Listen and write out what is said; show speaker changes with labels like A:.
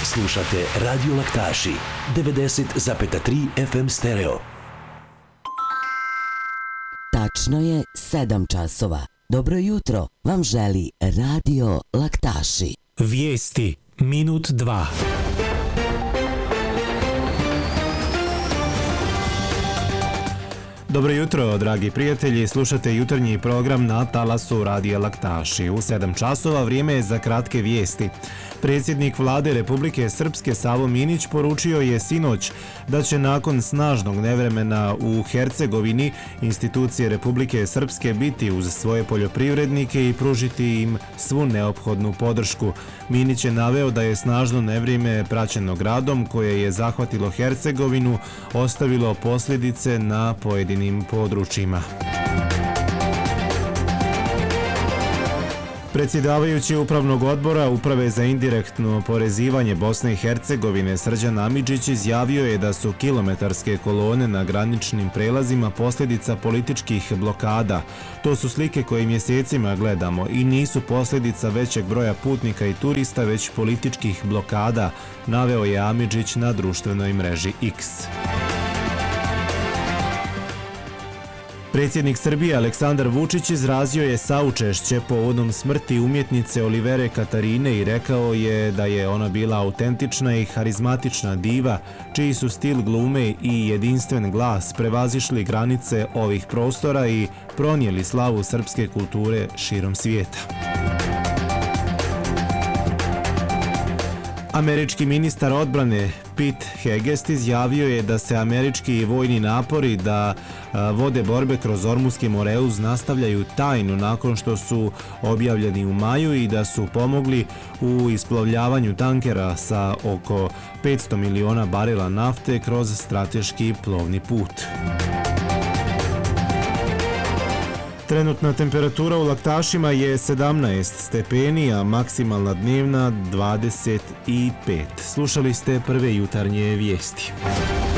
A: Slušate Radio Laktaši 90,3 FM stereo.
B: Tačno je 7 časova. Dobro jutro vam želi Radio Laktaši.
C: Vijesti minut 2. Dobro jutro, dragi prijatelji, slušate jutarnji program na talasu Radija Laktaši. U 7 časova vrijeme je za kratke vijesti. Predsjednik vlade Republike Srpske Savo Minić poručio je sinoć da će nakon snažnog nevremena u Hercegovini institucije Republike Srpske biti uz svoje poljoprivrednike i pružiti im svu neophodnu podršku. Minić je naveo da je snažno nevrijeme praćeno gradom koje je zahvatilo Hercegovinu, ostavilo posljedice na pojedinim područjima. Predsjedavajući Upravnog odbora Uprave za indirektno porezivanje Bosne i Hercegovine Srđan Amidžić izjavio je da su kilometarske kolone na graničnim prelazima posljedica političkih blokada. To su slike koje mjesecima gledamo i nisu posljedica većeg broja putnika i turista, već političkih blokada, naveo je Amidžić na društvenoj mreži X. Predsjednik Srbije Aleksandar Vučić izrazio je saučešće povodom smrti umjetnice Olivere Katarine i rekao je da je ona bila autentična i harizmatična diva, čiji su stil glume i jedinstven glas prevazišli granice ovih prostora i pronijeli slavu srpske kulture širom svijeta. Američki ministar odbrane Pete Hegseth izjavio je da se američki vojni napori da vode borbe kroz Ormuski Moreus nastavljaju tajno nakon što su objavljeni u maju i da su pomogli u isplovljavanju tankera sa oko 500 miliona barela nafte kroz strateški plovni put. Trenutna temperatura u Laktašima je 17 stepeni, a maksimalna dnevna 25. Slušali ste prve jutarnje vijesti.